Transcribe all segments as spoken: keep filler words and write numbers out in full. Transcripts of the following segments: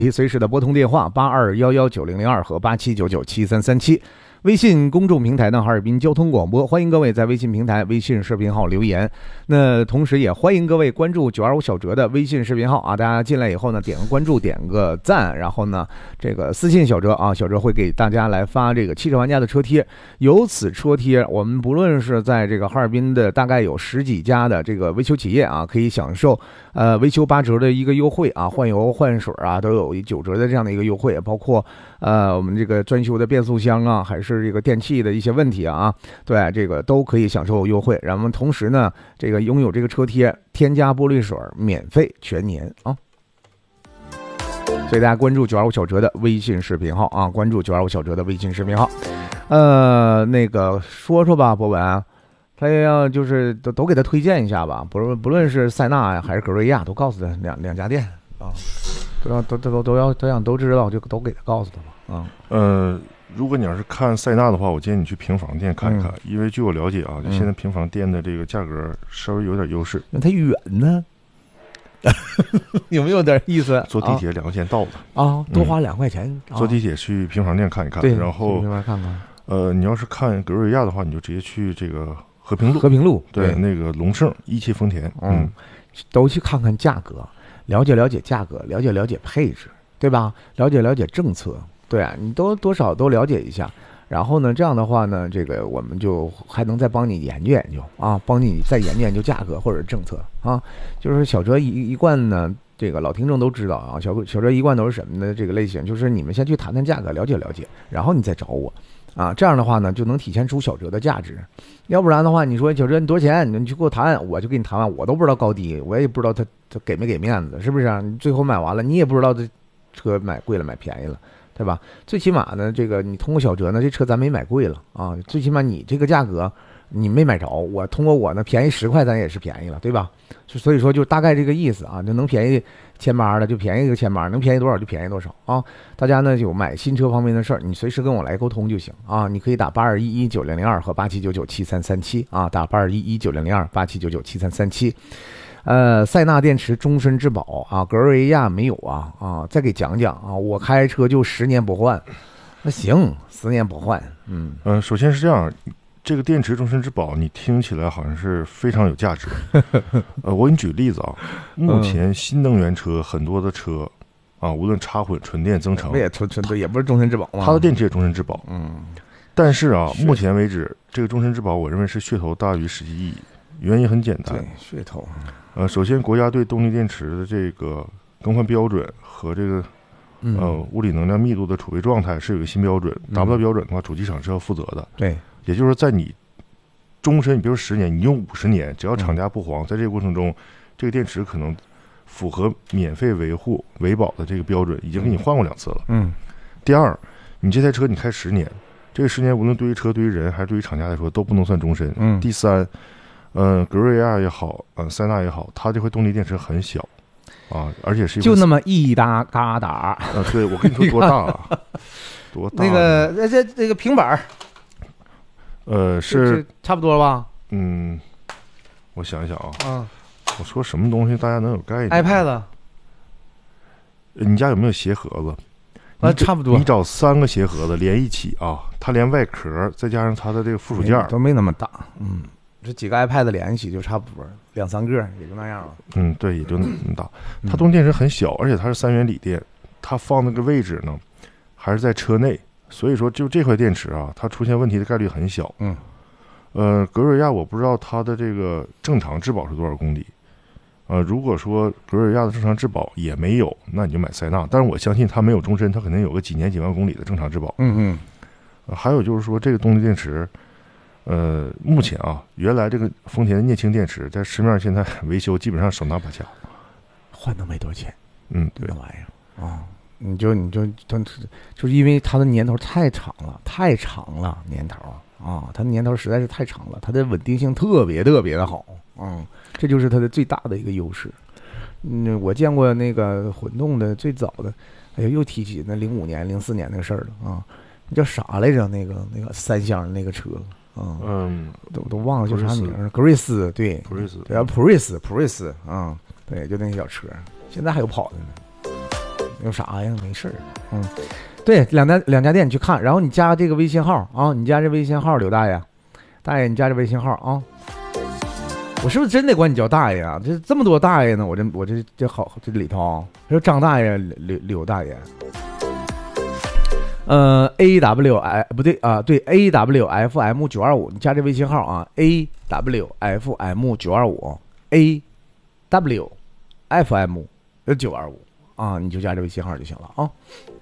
随时的拨通电话八二幺幺九零零二和八七九九七三三七。微信公众平台呢，哈尔滨交通广播，欢迎各位在微信平台、微信视频号留言。那同时也欢迎各位关注九二五小哲的微信视频号啊，大家进来以后呢，点个关注，点个赞，然后呢，这个私信小哲啊，小哲会给大家来发这个汽车玩家的车贴。由此车贴，我们不论是在这个哈尔滨的大概有十几家的这个维修企业啊，可以享受呃维修八折的一个优惠啊，换油换水啊都有九折的这样的一个优惠，包括呃我们这个专修的变速箱啊，还是这个电器的一些问题啊，对，这个都可以享受优惠。然后同时呢，这个拥有这个车贴，添加玻璃水免费全年啊。所以大家关注九二五小哲的微信视频号啊，关注九二五小哲的微信视频号。呃，那个说说吧，博文，他要就是都都给他推荐一下吧，不论不论是塞纳呀还是格瑞亚，都告诉他两两家店啊，都要都都都要都让都知道，就都给他告诉他吧啊。 呃。如果你要是看塞纳的话，我建议你去平房店看一看，嗯、因为据我了解啊，就现在平房店的这个价格稍微有点优势。 因为它远呢，有没有点意思？ 坐地铁两块钱到的啊，多花两块钱、 嗯。坐地铁去平房店看一看， 对， 然后看看。 呃，你要是看格瑞亚的话，你就直接去这个和平路。 和平路对，那个龙盛一汽丰田，嗯， 都去看看价格，了解了解价格，了解了解配置，对吧？了解了解政策。对啊，你都多少都了解一下，然后呢，这样的话呢，这个我们就还能再帮你研究研究啊，帮你再研究研究价格或者政策啊。就是小哲一一贯呢，这个老听众都知道啊，小小哲一贯都是什么呢？这个类型就是你们先去谈谈价格，了解了解，然后你再找我啊。这样的话呢，就能体现出小哲的价值。要不然的话，你说小哲你多少钱，你去给我谈，我就给你谈完，我都不知道高低，我也不知道他他给没给面子，是不是啊？你最后买完了，你也不知道这车买贵了买便宜了。对吧？最起码呢，这个你通过小哲呢，这车咱没买贵了啊。最起码你这个价格你没买着，我通过我呢便宜十块，咱也是便宜了，对吧？所以说就大概这个意思啊，就能便宜千八的就便宜个千八，能便宜多少就便宜多少啊。大家呢有买新车方面的事儿，你随时跟我来沟通就行啊。你可以打八二一一九零零二和八七九九七三三七啊，打八二一一九零零二八七九九七三三七。呃，塞纳电池终身质保啊，格瑞亚没有啊啊，再给讲讲啊，我开车就十年不换，那行，十年不换，嗯嗯、呃，首先是这样，这个电池终身质保，你听起来好像是非常有价值。呃，我给你举个例子啊，目前新能源车很多的车啊，无论插混、纯电、增程， 也纯纯对，也不是终身质保吗？ 它的电池也终身质保， 嗯， 但是啊，目前为止，这个终身质保，我认为是噱头大于实际意义。原因很简单， 对，噱头。 呃，首先，国家对动力电池的这个更换标准和这个呃物理能量密度的储备状态是有一个新标准，达不到标准的话，主机厂是要负责的。 对， 也就是说，在你终身，你比如十年，你用五十年，只要厂家不黄，在这个过程中，这个电池可能符合免费维护维保的这个标准，已经给你换过两次了。 嗯。 第二，你这台车你开十年，这个十年无论对于车、对于人还是对于厂家来说都不能算终身。 嗯。 第三。呃，格瑞亚也好，呃，塞纳也好，它这块动力电池很小，啊，而且是就那么一搭嘎达。 呃，对，我跟你说多大啊？多大？ 那个，这这这个平板呃，是差不多了吧？ 嗯，我想一想啊， 嗯， 我说什么东西大家能有概念 ？iPad。 你家有没有鞋盒子？ 啊，差不多。 你找三个鞋盒子连一起啊，它连外壳再加上它的这个附属件都没那么大，嗯。这几个 iPad 连一起就差不多两三个，也就那样了。 嗯，对，也就那么大。它动力电池很小，而且它是三元锂电，它放那个位置呢，还是在车内，所以说就这块电池啊，它出现问题的概率很小。 嗯， 呃，格瑞亚我不知道它的这个正常质保是多少公里。呃，如果说格瑞亚的正常质保也没有，那你就买塞纳。但是我相信它没有终身，它肯定有个几年几万公里的正常质保。 嗯嗯、 呃。还有就是说这个动力电池。呃，目前啊，原来这个丰田的镍氢电池在市面上现在维修基本上手拿把掐， 换都没多少钱。 嗯，对， 那玩意儿啊，你就你就就是因为它的年头太长了，太长了年头啊，它的年头实在是太长了，它的稳定性特别特别的好，嗯，这就是它的最大的一个优势。嗯，我见过那个混动的最早的，哎呀，又提起那零五年、零四年那个事儿了啊，那叫啥来着？那个那个三厢的那个车。嗯, 嗯都都忘了叫啥名了，格瑞斯对， 普锐斯对啊，普锐斯普锐斯啊，对，就那小车，现在还有跑的呢。 有啥呀？没事儿。嗯，对，两家两家店你去看，然后你加这个微信号啊，你加这微信号，刘大爷，大爷你加这微信号啊。我是不是真得管你叫大爷啊？这这么多大爷呢，我这我这这好这里头，说张大爷、刘刘大爷。呃 ，A W I 不对啊，对 A W F M 九二五，你加这微信号啊 ，A W F M 九二五 A W F M 九二五啊，你就加这微信号就行了啊。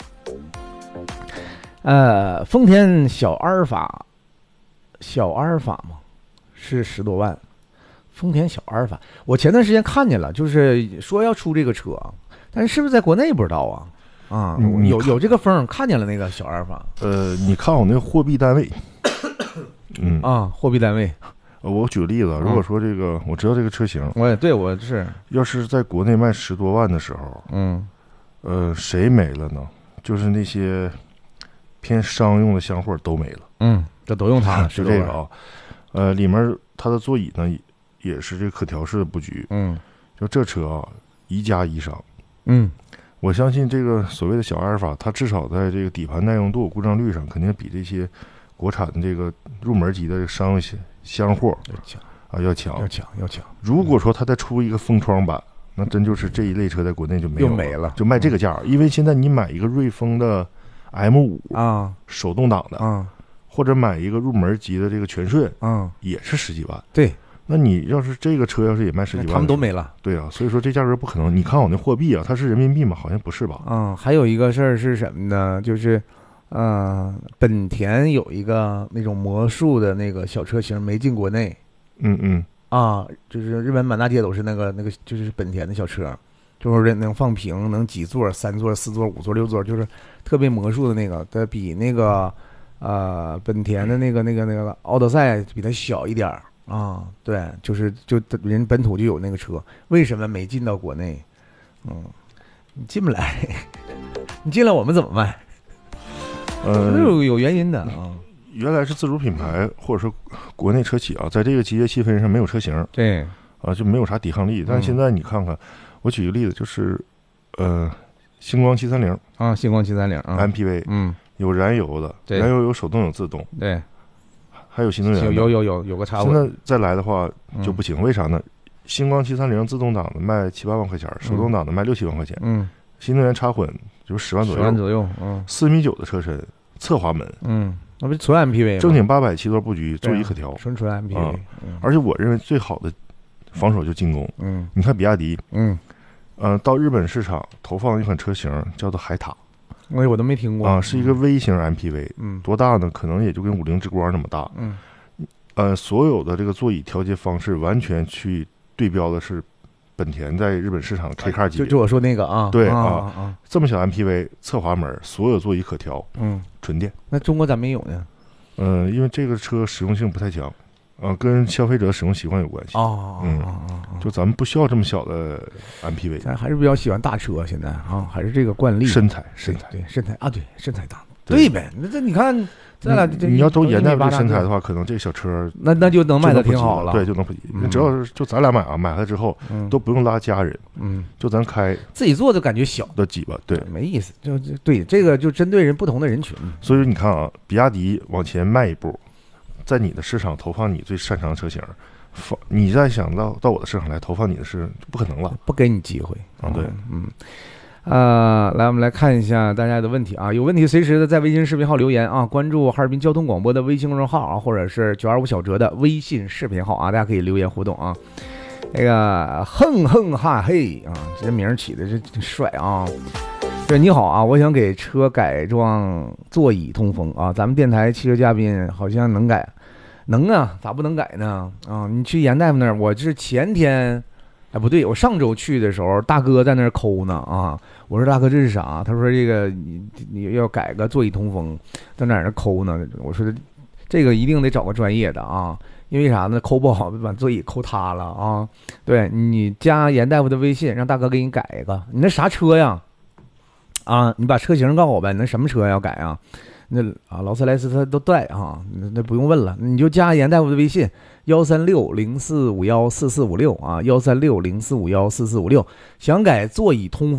呃，丰田小阿尔法，小阿尔法嘛，是十多万。丰田小阿尔法，我前段时间看见了，就是说要出这个车，但是是不是在国内不知道啊？啊，有有这个风，看见了那个小阿尔法。 呃，你看我那个货币单位，嗯啊，货币单位。 我举个例子，如果说这个、嗯、我知道这个车型， 我也对我是， 要是在国内卖十多万的时候， 嗯， 呃，谁没了呢？就是那些偏商用的箱货都没了。 嗯，这都用它， 是这个啊。呃，里面它的座椅呢？也是这个可调式的布局， 嗯， 就这车啊，宜家宜商， 嗯， 我相信这个所谓的小阿尔法，它至少在这个底盘耐用度、故障率上，肯定比这些国产的这个入门级的商用箱货啊要强， 要强，要强。 如果说它再出一个风窗版，那真就是这一类车在国内就没有又没了， 就卖这个价、嗯。因为现在你买一个瑞风的 M 五啊， 手动挡的啊， 或者买一个入门级的这个全顺啊， 也是十几万。 对。 那你要是这个车要是也卖十几万， 他们都没了。 对啊，所以说这价格不可能。你看我那货币啊，它是人民币吗？好像不是吧？ 嗯，还有一个事儿是什么呢？就是，呃，本田有一个那种魔术的那个小车型没进国内。 嗯嗯。 啊，就是日本满大街都是那个那个，就是本田的小车，就是能放平，能几座，三座、四座、五座、六座，就是特别魔术的那个，它比那个呃本田的那个那个那个奥德赛比它小一点儿。啊，对，就是就人本土就有那个车，为什么没进到国内？嗯，你进不来，你进来我们怎么卖？ 呃， 有有原因的啊。 原来是自主品牌或者说国内车企啊，在这个集约细分上没有车型， 对， 啊就没有啥抵抗力。但是现在你看看，我举个例子，就是呃，星光七三零啊，星光七三零啊 M P V， 嗯， 有燃油的， 对， 燃油有手动有自动， 对。 还有新能源， 有有有有有个插混。 现在再来的话就不行，嗯、为啥呢？星光七三零自动挡的卖七八万块钱，手动挡的卖六七万块钱， 嗯， 新能源插混就是十万左右， 十万左右，嗯， 四米九的车身，侧滑门， 嗯，那不是纯 M P V 吗？ 正经八百七座布局，座椅可调， 纯纯 M P V、 啊嗯。而且我认为最好的防守就进攻， 嗯， 你看比亚迪， 嗯， 呃，到日本市场投放一款车型叫做海塔。 我我都没听过啊，是一个微型 M P V， 嗯， 多大呢？可能也就跟五菱之光那么大， 嗯， 呃，所有的这个座椅调节方式完全去对标的是本田在日本市场 K Car 级别， 就就我说那个啊， 对啊， 啊， 啊这么小 M P V， 侧滑门，所有座椅可调， 嗯， 纯电。 那中国咋没有呢？ 呃，因为这个车实用性不太强。啊，跟消费者使用习惯有关系哦， 嗯，就咱们不需要这么小的 M P V， 咱还是比较喜欢大车，现在啊，还是这个惯例， 身材，身材， 对，身材啊，对，身材大，对呗，那这你看，咱俩你要都沿带这身材的话，可能这小车那那就能卖的挺好了， 对，就能普及。那只要是就咱俩买啊，买了之后都不用拉家人， 嗯， 就咱开， 自己坐就感觉小的挤吧，对， 没意思，就对这个就针对人不同的人群， 所以说你看啊，比亚迪往前迈一步。在你的市场投放你最擅长的车型，你再想到到我的市场来投放你的是不可能了， 不给你机会啊！对， 嗯，呃，来我们来看一下大家的问题啊，有问题随时的在微信视频号留言啊，关注哈尔滨交通广播的微信公众号啊，或者是九二五小哲的微信视频号啊，大家可以留言互动啊。那个哼哼哈嘿啊，这名起的这帅啊！对，你好啊，我想给车改装座椅通风啊，咱们电台汽车嘉宾好像能改。能啊，咋不能改呢？啊，你去严大夫那儿，我是前天，哎不对，我上周去的时候，大哥在那儿抠呢啊。我说大哥这是啥？他说这个你你要改个座椅通风，在哪儿抠呢？我说这个一定得找个专业的啊，因为啥呢？抠不好把座椅抠塌了啊。对，你加严大夫的微信，让大哥给你改一个。你那啥车呀？啊，你把车型告诉我呗，你那什么车要改啊？那啊，劳斯莱斯他都带啊，那那不用问了，你就加严大夫的微信幺三六零四五幺四四五六啊，幺三六零四五幺四四五六，想改座椅通风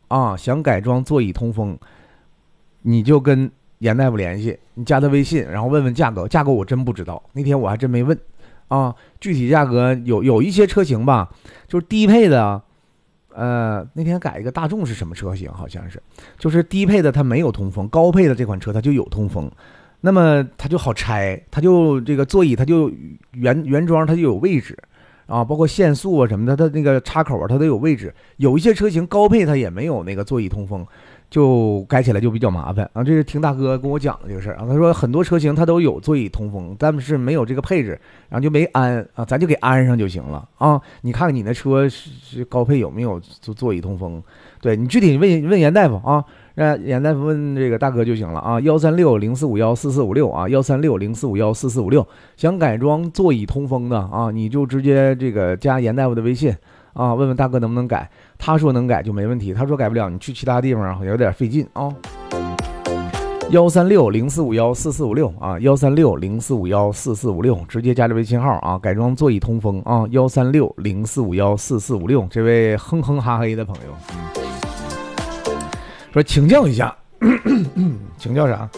啊，想改装座椅通风，你就跟严大夫联系，你加他微信，然后问问价格，价格我真不知道，那天我还真没问啊，具体价格有有一些车型吧，就是低配的。呃，那天改一个大众是什么车型？好像是，就是低配的它没有通风，高配的这款车它就有通风，那么它就好拆，它就这个座椅它就原原装它就有位置啊，包括限速啊什么的，它那个插口啊它都有位置。有一些车型高配它也没有那个座椅通风，就改起来就比较麻烦啊。这是听大哥跟我讲的这个事儿啊，他说很多车型它都有座椅通风，但是没有这个配置，然后就没安啊，咱就给安上就行了啊。你看看你那车是是高配有没有座座椅通风？对你具体问问严大夫啊，让严大夫问这个大哥就行了啊。幺三六零四五幺四四五六啊，幺三六零四五幺四四五六，想改装座椅通风的啊，你就直接这个加严大夫的微信啊，问问大哥能不能改。他说能改就没问题，他说改不了，你去其他地方有点费劲啊。幺三六零四五幺四四五六啊，幺三六零四五幺四四五六，直接加这微信号啊，改装座椅通风啊，幺三六零四五幺四四五六，这位哼哼哈嘿的朋友，嗯、说请教一下，咳咳咳请教啥？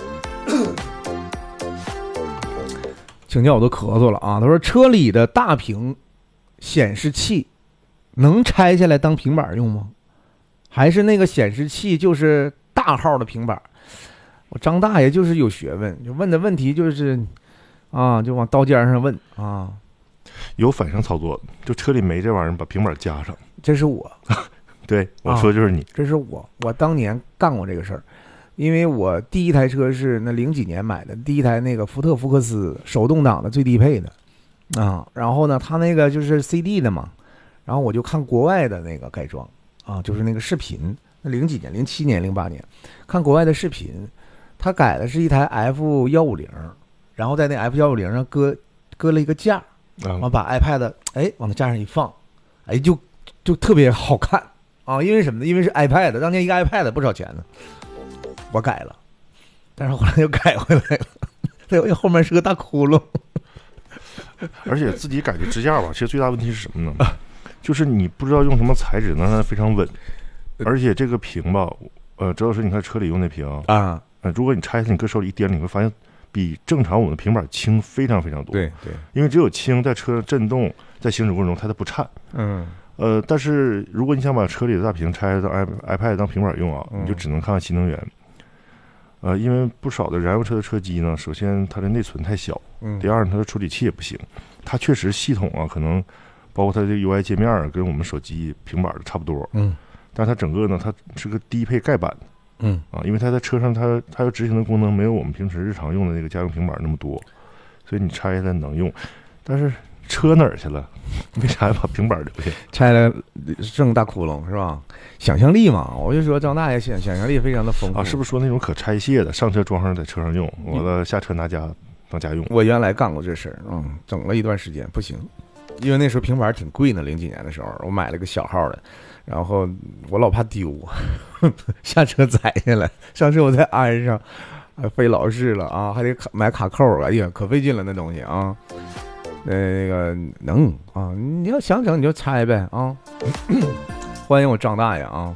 请教我都咳嗽了啊！他说车里的大屏显示器能拆下来当平板用吗？还是那个显示器就是大号的平板？我张大爷就是有学问，就问的问题就是啊，就往刀尖上问啊。 有反向操作，就车里没这玩意儿，把平板加上。 这是我， 对我说就是你、啊， 这是我，我当年干过这个事儿。因为我第一台车是那零几年买的，第一台那个福特福克斯手动挡的最低配的啊，然后呢，它那个就是 C D 的嘛。然后我就看国外的那个改装啊，就是那个视频，那零几年、零七年、零八年，看国外的视频，他改的是一台 F 一五零，然后在那 F 一五零上搁搁了一个架，完把 iPad 哎往那架上一放，哎就就特别好看啊，因为什么呢？因为是 iPad， 当年一个 iPad 不少钱呢，我改了，但是后来又改回来了，对，后面是个大窟窿， 而且自己改的支架吧，其实最大问题是什么呢？就是你不知道用什么材质能让它非常稳，而且这个屏吧，呃，周老师，你看车里用那屏啊，呃，如果你拆下你搁手里一掂，你会发现比正常我们的平板轻非常非常多。 对对， 因为只有轻，在车震动，在行驶过程中它才不颤。嗯，呃，但是如果你想把车里的大屏拆当 iPad 当平板用啊，你就只能看看新能源。呃，因为不少的燃油车的车机呢，首先它的内存太小，第二呢，它的处理器也不行，它确实系统啊可能。包括它的 U I 界面跟我们手机平板的差不多，嗯，但它整个呢，它是个低配盖板，嗯啊，因为它在车上它它要执行的功能没有我们平时日常用的那个家用平板那么多，所以你拆下来能用，但是车哪儿去了？为啥要把平板留下？ 拆了剩大窟窿是吧？想象力嘛，我就说张大爷想想象力非常的丰富啊，是不是说那种可拆卸的，上车装上在车上用，完了下车拿家当家用？ 我原来干过这事儿，嗯，整了一段时间不行。因为那时候平板挺贵呢，零几年的时候，我买了个小号的，然后我老怕丢，下车摘下来，上车我再安上，费老事了啊，还得买卡扣，哎呀，可费劲了那东西啊。那个能啊，你要想整你就拆呗啊。欢迎我张大爷啊。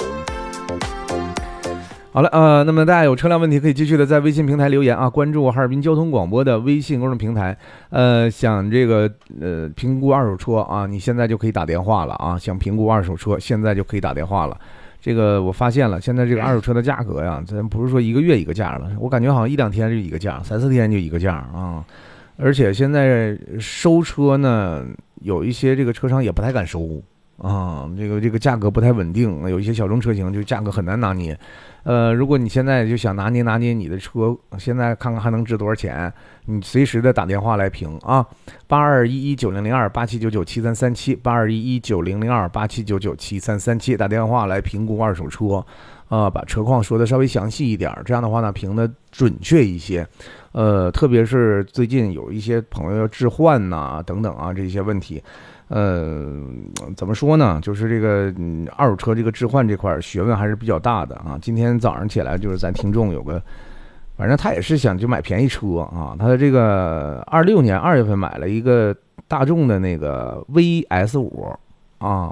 好了，呃，那么大家有车辆问题可以继续的在微信平台留言啊，关注哈尔滨交通广播的微信公众平台。呃，想这个呃评估二手车啊，你现在就可以打电话了啊，想评估二手车现在就可以打电话了。这个我发现了，现在这个二手车的价格呀，咱不是说一个月一个价了，我感觉好像一两天就一个价，三四天就一个价啊。而且现在收车呢，有一些这个车商也不太敢收啊，这个这个价格不太稳定，有一些小众车型就价格很难拿捏。呃，如果你现在就想拿捏拿捏你的车，现在看看还能值多少钱，你随时的打电话来评啊，八二一一九零零二八七九九七三三七，八二一一九零零二八七九九七三三七，打电话来评估二手车，啊、呃，把车况说的稍微详细一点，这样的话呢，评的准确一些。呃，特别是最近有一些朋友要置换呐、啊、等等啊这些问题。呃，怎么说呢？就是这个、嗯、二手车这个置换这块学问还是比较大的啊。今天早上起来，就是咱听众有个，反正他也是想就买便宜车啊。他这个二六年二月份买了一个大众的那个 V S 五啊，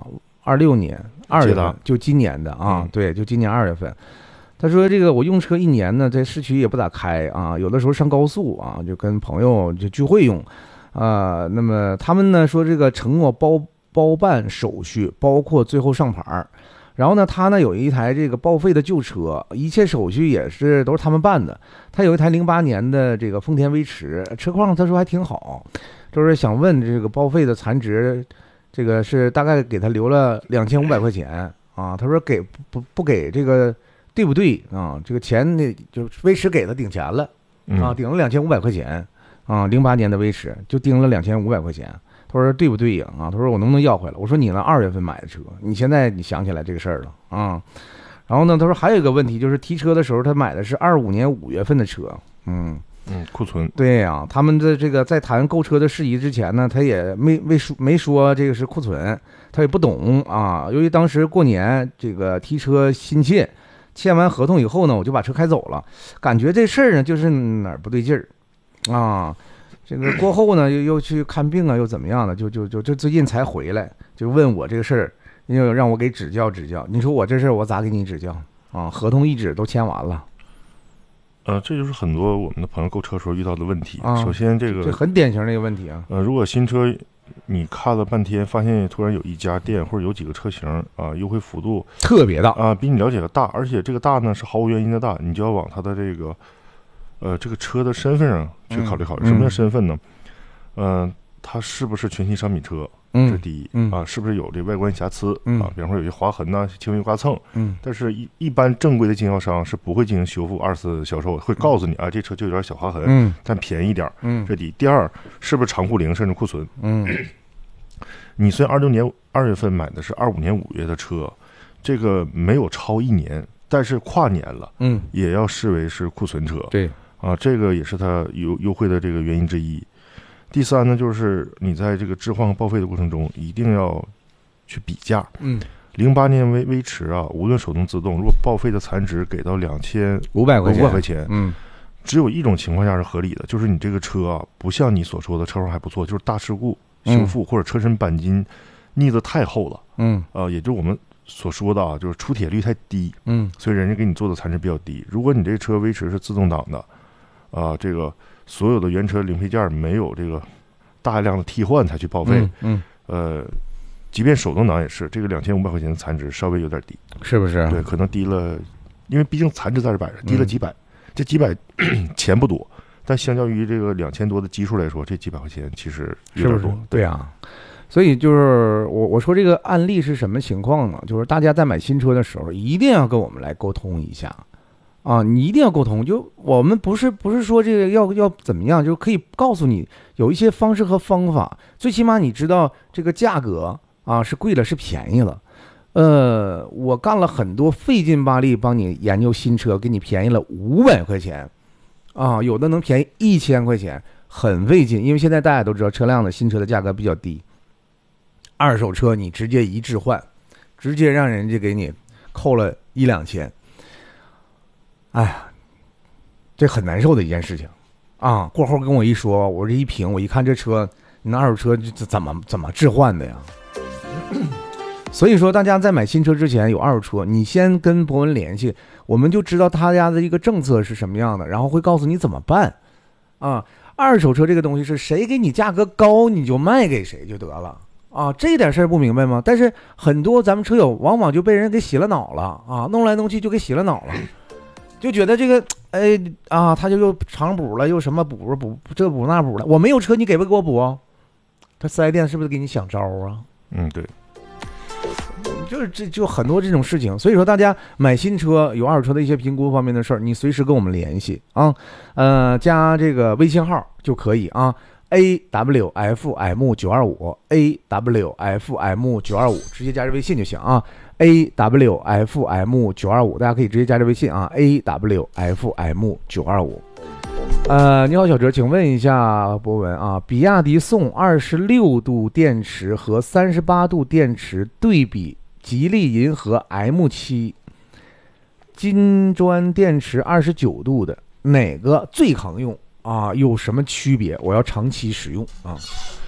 二六年二月份捷达， 就今年的啊， 嗯对，就今年二月份。他说这个我用车一年呢，在市区也不咋开啊，有的时候上高速啊，就跟朋友就聚会用，啊，那么他们呢说这个承诺包包办手续，包括最后上牌儿。然后呢，他呢有一台这个报废的旧车，一切手续也是都是他们办的。他有一台零八年的这个丰田威驰，车况他说还挺好，就是想问这个报废的残值，这个是大概给他留了两千五百块钱啊。他说给不不给这个对不对啊？这个钱呢就威驰给他顶钱了啊，顶了两千五百块钱啊，零八年的威驰就顶了两千五百块钱。他说对不对呀？啊，他说我能不能要回来？我说你呢二月份买的车，你现在你想起来这个事儿了啊？然后呢，他说还有一个问题就是提车的时候他买的是二五年五月份的车，嗯嗯，库存。 对呀、啊，他们的这个在谈购车的事宜之前呢，他也没没说没说这个是库存，他也不懂啊。由于当时过年这个提车心切，签完合同以后呢，我就把车开走了，感觉这事儿呢就是哪儿不对劲儿啊。这个过后呢，又又去看病啊，又怎么样的？就就就就最近才回来，就问我这个事儿，又让我给指教指教。你说我这事儿我咋给你指教啊？合同一纸都签完了。 呃，这就是很多我们的朋友购车时候遇到的问题。 啊、 首先，这个这很典型的一个问题啊。 呃，如果新车你看了半天，发现突然有一家店或者有几个车型啊，优惠幅度特别大啊，比你了解的大，而且这个大呢是毫无原因的大，你就要往它的这个。呃，这个车的身份上去考虑考虑， 嗯、 什么叫身份呢？嗯、呃，它是不是全新商品车？这是第一、 嗯、 啊，是不是有这外观瑕疵、 嗯、 啊？比方说有些划痕呐、啊、轻微刮蹭。 嗯， 但是一一般正规的经销商是不会进行修复、二次销售，会告诉你啊，这车就有点小划痕， 嗯， 但便宜点。 嗯， 这第一。第二，是不是长库龄甚至库存？ 嗯， 你虽然二六年二月份买的是二五年五月的车，这个没有超一年，但是跨年了， 嗯， 也要视为是库存车。 对。 啊，这个也是它优优惠的这个原因之一。第三呢，就是你在这个置换和报废的过程中，一定要去比价。 嗯， 零八年威威驰啊，无论手动自动，如果报废的残值给到两千五百块钱， 五百块钱， 嗯， 只有一种情况下是合理的，就是你这个车啊，不像你所说的车况还不错，就是大事故修复、嗯、或者车身钣金腻得太厚了， 嗯， 啊、呃，也就是我们所说的啊，就是出铁率太低， 嗯， 所以人家给你做的残值比较低。如果你这车威驰是自动挡的。啊，这个所有的原车零配件没有这个大量的替换才去报废， 嗯， 嗯呃，即便手动挡也是，这个两千五百块钱的残值稍微有点低， 是不是？ 对，可能低了，因为毕竟残值在这摆着，低了几百，嗯、这几百钱不多，但相较于这个两千多的基数来说，这几百块钱其实有点多， 是不是？对啊。所以就是我我说这个案例是什么情况呢？就是大家在买新车的时候，一定要跟我们来沟通一下。啊，你一定要沟通。就我们不是不是说这个要要怎么样，就可以告诉你有一些方式和方法。最起码你知道这个价格啊是贵了是便宜了。呃，我干了很多费劲巴力帮你研究新车，给你便宜了五百块钱，啊，有的能便宜一千块钱，很费劲。因为现在大家都知道车辆的新车的价格比较低，二手车你直接一置换，直接让人家给你扣了一两千。哎呀，这很难受的一件事情啊！过后跟我一说，我这一评，我一看这车，你那二手车这怎么怎么置换的呀？所以说，大家在买新车之前有二手车，你先跟博文联系，我们就知道他家的一个政策是什么样的，然后会告诉你怎么办啊。二手车这个东西是谁给你价格高，你就卖给谁就得了啊。这点事儿不明白吗？但是很多咱们车友往往就被人给洗了脑了啊，弄来弄去就给洗了脑了。就觉得这个，哎啊，他就又长补了，又什么补补这补那补了。我没有车，你给不给我补啊？他四 S 店是不是给你想招啊？ 嗯，对， 就是这就很多这种事情。所以说，大家买新车有二手车的一些评估方面的事儿，你随时跟我们联系啊，呃，加这个微信号就可以啊 ，A W F M 九二五 A W F M 九二五，直接加这微信就行啊。A W F M 九二五，大家可以直接加这微信啊 ，A W F M 九二五。呃，你好，小哲，请问一下博文啊，比亚迪宋二十六度电池和三十八度电池对比吉利银河 M 七，金砖电池二十九度的，哪个最抗用啊？有什么区别？我要长期使用啊。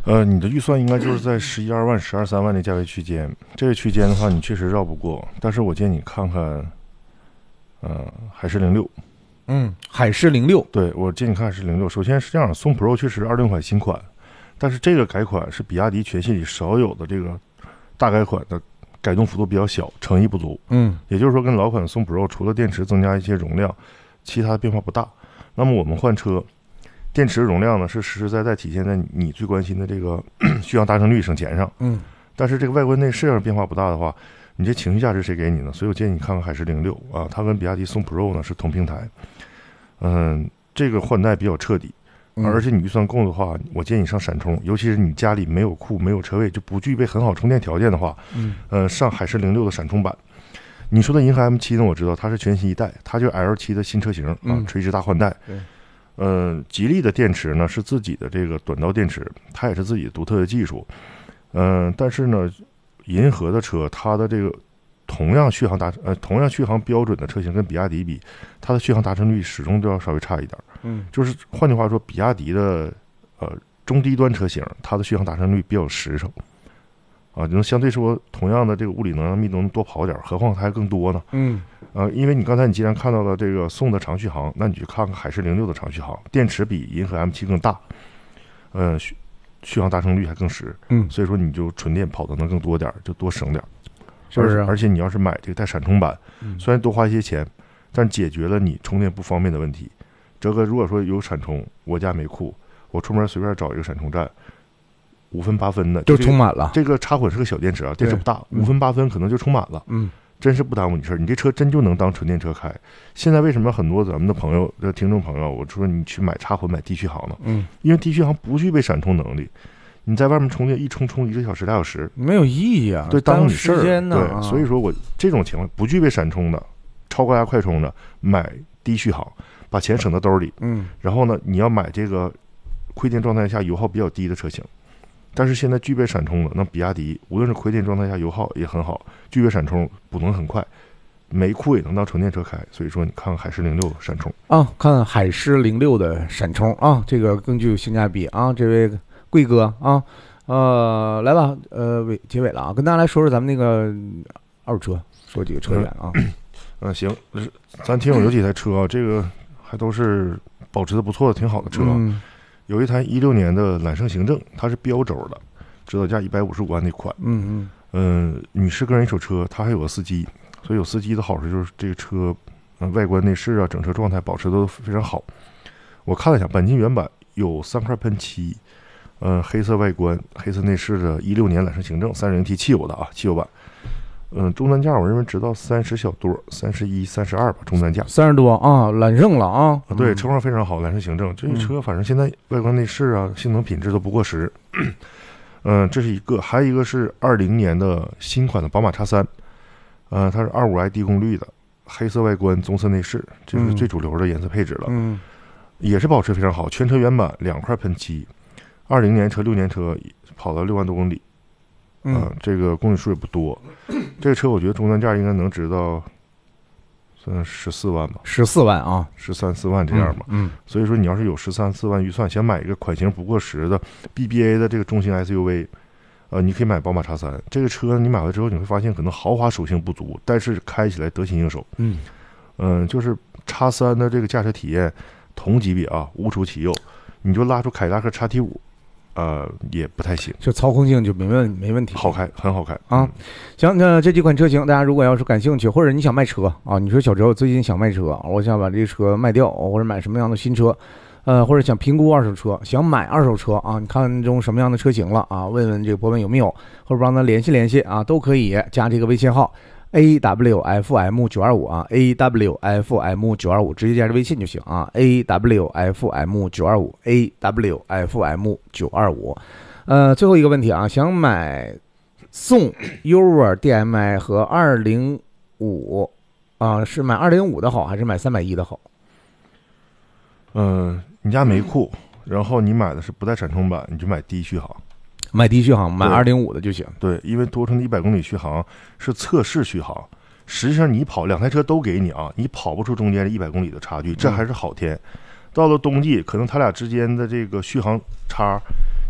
呃，你的预算应该就是在十一二万、十二三万的价位区间。这个区间的话，你确实绕不过。但是我建议你看看，呃，海狮零六。 嗯，海狮零六， 对，我建议你看海狮零六。首先是这样，宋 Pro 确实二零款新款，但是这个改款是比亚迪全系里少有的这个大改款的改动幅度比较小，诚意不足。 嗯， 也就是说，跟老款宋 Pro 除了电池增加一些容量，其他的变化不大。那么我们换车，电池容量呢是实实在在体现在你最关心的这个续航达成率省钱上。 嗯， 但是这个外观内饰上变化不大的话，你这情绪价值谁给你呢？所以我建议你看看海狮零六啊，它跟比亚迪宋 Pro 呢是同平台。嗯，这个换代比较彻底，而且你预算够的话，我建议你上闪充，尤其是你家里没有库、没有车位，就不具备很好充电条件的话， 嗯， 呃，上海狮零六的闪充版。你说的银河 M 七呢，我知道它是全新一代，它就是 L 七的新车型啊，垂直大换代。 对， 呃，吉利的电池呢是自己的这个短道电池，它也是自己独特的技术。嗯、呃，但是呢，银河的车它的这个同样续航达呃同样续航标准的车型跟比亚迪比，它的续航达成率始终都要稍微差一点。 嗯， 就是换句话说，比亚迪的呃中低端车型，它的续航达成率比较实诚啊，能相对说同样的这个物理能量密度能多跑点，何况它还更多呢。 嗯， 呃，因为你刚才你既然看到了这个宋的长续航，那你去看看海狮零六的长续航，电池比银河 M 七更大，呃续续航达成率还更实。 嗯， 所以说你就纯电跑的能更多点，就多省点。 是不是？ 而且你要是买这个带闪充版， 嗯、 虽然多花一些钱，但解决了你充电不方便的问题。这个如果说有闪充，我家没库，我出门随便找一个闪充站，五分八分的就充满了。 这个插混是个小电池啊，电池不大，五分八分可能就充满了。 嗯， 真是不耽误你事儿，你这车真就能当纯电车开。现在为什么很多咱们的朋友、的听众朋友，我说你去买插混、买低续航呢？ 嗯， 因为低续航不具备闪充能力。你在外面充电一充充一个小时俩小时没有意义啊， 对，耽误你事儿。 对， 啊、所以说我这种情况不具备闪充的、超高压快充的，买低续航，把钱省到兜里。 嗯， 然后呢，你要买这个亏电状态下油耗比较低的车型。但是现在具备闪充的，那比亚迪无论是亏电状态下油耗也很好，具备闪充补能很快，没库也能当纯电车开。所以说你看看海狮零六闪充啊，看海狮零六的闪充啊，这个更具有性价比啊，这位。贵哥啊，呃，来吧，呃，尾结尾了啊，跟大家来说说咱们那个二手车，说几个车源啊。 嗯、呃，行，咱听友有几台车啊，这个还都是保持的不错的，挺好的车。 嗯、 有一台一六年的揽胜行政，它是标轴的，指导价一百五十五万那款。 嗯嗯。 嗯、呃，女士个人一手车，它还有个司机，所以有司机的好处就是这个车，呃，外观内饰啊，整车状态保持都非常好。我看了一下，钣金原版有三块喷漆。呃，黑色外观、黑色内饰的一六年揽胜行政三点零 T 汽油的啊，汽油版。嗯、呃，终端价我认为直到三十小多，三十一、三十二吧，终端价。 三十多啊，揽胜了啊。 啊，对，车况非常好，揽胜行政这个车，反正现在外观内饰啊，性能品质都不过时。嗯、呃，这是一个，还有一个是二零年的新款的宝马 X 三，呃，它是二五 i 低功率的，黑色外观、棕色内饰，这是最主流的颜色配置了。 嗯， 也是保持非常好，全车原版两块喷漆。二零年车、六年车跑了六万多公里， 嗯、 呃，这个公里数也不多。这个车我觉得终端价应该能值到，算十四万吧， 十四万啊， 十三四万这样吧。 嗯，嗯所以说你要是有十三四万预算，想买一个款型不过时的 B B A 的这个中型 S U V， 呃，你可以买宝马 X 三。这个车你买回之后，你会发现可能豪华属性不足，但是开起来得心应手。 嗯嗯、呃，就是 X 三的这个驾驶体验同级别啊，无出其右。你就拉出凯迪拉克 X T 五。呃，也不太行， 就操控性就没问没问题， 好开，很好开啊。行，那这几款车型，大家如果要是感兴趣，或者你想卖车啊，你说小周最近想卖车，我想把这个车卖掉，或者买什么样的新车，呃，或者想评估二手车，想买二手车啊，你看中什么样的车型了啊？问问这个博文有没有，或者帮他联系联系啊，都可以加这个微信号。A W F M 九二五啊 ，A W F M 九二五，直接加这微信就行啊 ，A W F M 九二五 ，A W F M 九二五。呃，最后一个问题啊，想买宋 Uver D M I 和二零五啊，是买二零五的好，还是买三百一的好？ 嗯、呃，你家没库，然后你买的是不带闪充版，你就买低续航。 买低续航，买二零五的就行。 对，因为多春的一百公里续航是测试续航，实际上你跑两台车都给你啊，你跑不出中间的一百公里的差距，这还是好天。嗯、到了冬季，可能它俩之间的这个续航差，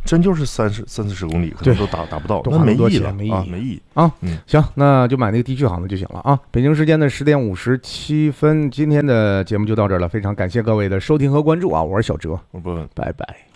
真就是三十三四十公里，可能都达达不到， 都那没意义了没意义啊，没意义啊。 嗯， 行，那就买那个低续航的就行了啊。北京时间的十点五十七分，今天的节目就到这儿了，非常感谢各位的收听和关注啊，我是小哲， 我不。 拜拜。